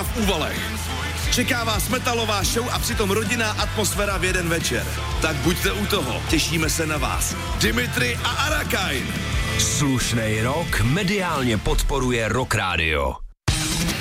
Praha v Úvalech. Čeká vás metalová show a přitom rodinná atmosféra v jeden večer. Tak buďte u toho, těšíme se na vás. Dimitri a Arakain. Slušnej rok mediálně podporuje Rock Radio.